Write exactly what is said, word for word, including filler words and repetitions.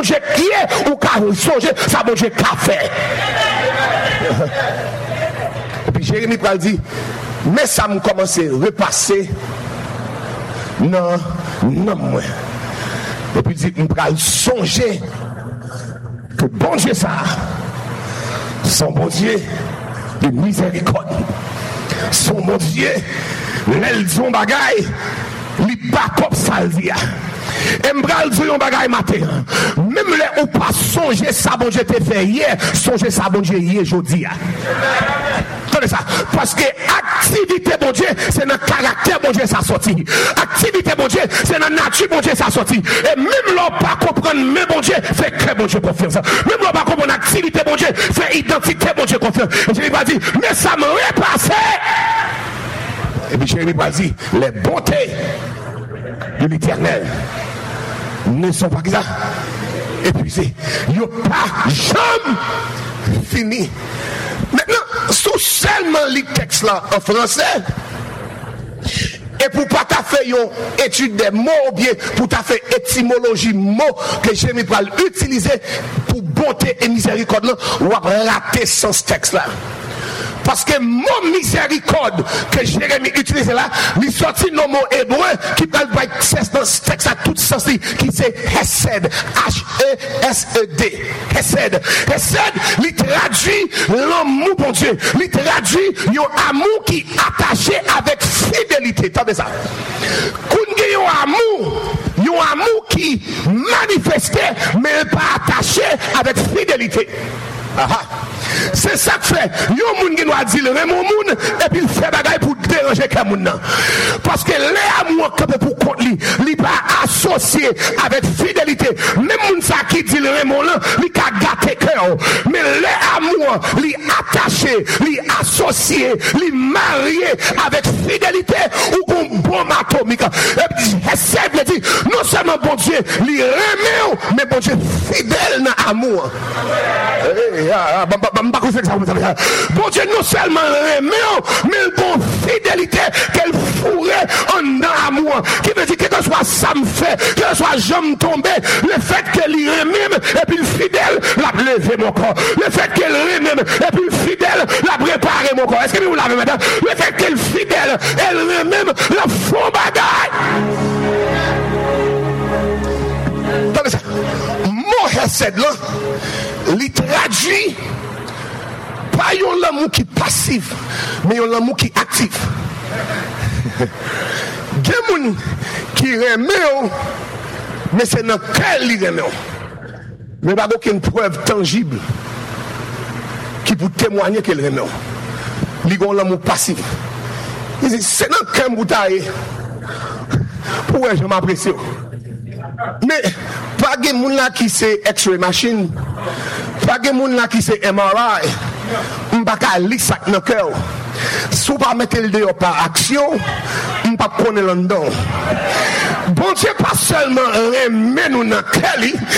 Dieu qui est ou qu'a songer ça bon Dieu qu'a fait. Et puis Jérémie pral dit mais ça me commence à repasser non non moi. Et puis il dit me pral songer que bon Dieu ça son bon Dieu de miséricorde, son bon Dieu l'elle dit un bagaille li bakop salvia. Et m'bral dit un bagaille matin. Même les ou pas songer ça bon Dieu te fait hier, songer ça bon Dieu hier aujourd'hui. Attendez ça, parce que activité bon Dieu, c'est dans caractère bon Dieu ça sorti. Activité bon Dieu, c'est dans nature bon Dieu ça sorti. Et même l'on pas comprendre mais bon Dieu fait que bon Dieu confiance. Même l'on pas comprendre activité bon Dieu, fait identité bon Dieu confiance. Et je lui pas dit mais ça me repasse. Et puis Jérémie va dire les bontés de l'Éternel ne sont pas ça épuisées. Il n'y a pas jamais fini. Maintenant, sous seulement les textes là en français, et pour pas faire une étude des mots ou bien pour ta faire étymologie mots que Jérémie va utiliser pour bonté et miséricorde, ou rater sans texte là. Parce que mon miséricorde que Jérémie utilise là, il sortit nos mots hébreux qui parlent de dans ce texte à tout sens qui c'est Hesed, H E S E D. Hesed. Hesed, il traduit l'amour bon Dieu. Il traduit un amour qui est attaché avec fidélité. Attendez ça. Quand il y a un amour, il y a un amour qui manifesté mais pas attaché avec fidélité. Aha. C'est ça que fait. Il y a un monde qui doit dire le mon monde et puis il fait bagaille pour déranger quelqu'un monde. Parce que les amours que pour compte lui, il pas associé avec fidélité. Même monde ça qui dit le mon là, il a gâté cœur. Mais les amours, il attaché, il associé, il marié avec fidélité ou une bombe atomique. Et puis essaie de dire non seulement bon Dieu, il remet mais bon Dieu fidèle dans l'amour. Bon Dieu non seulement remet mais bon fidélité qu'elle fourrait en amour qui veut dire que soit ça me fait que soit j'aime tomber le fait qu'elle remet et puis fidèle la lever mon corps le fait qu'elle remet et puis fidèle la préparer mon corps. Est-ce que vous l'avez maintenant le fait qu'elle fidèle elle remet la faux bagaille. Attendez ça mon Hesed là il traduit pas un l'amour qui est passif, mais un l'amour qui est actif. Il y a des gens qui remet, mais c'est dans quel ils remet. Mais il n'y a aucune preuve tangible qui peut témoigner qu'elle remet. Il y a un l'amour passif. Il dit, c'est dans quel bouteille. Pourquoi je m'apprécie? Mais pas de gens là qui c'est X-ray machine, pas de gens là qui c'est M R I. On ne peut pas lire ça dans le cœur. Si on ne peut pas mettre le dehors par action, on ne peut pas connaître le dedans. Bon Dieu, pas seulement remet nous dans le cœur,